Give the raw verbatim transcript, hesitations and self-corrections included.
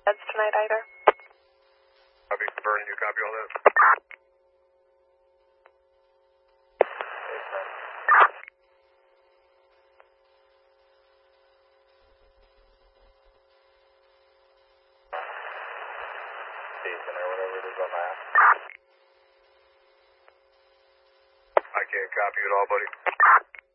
beds tonight either. Copy, Burn, you copy all that? Jason, or whatever it is on that. I can't copy it all, buddy.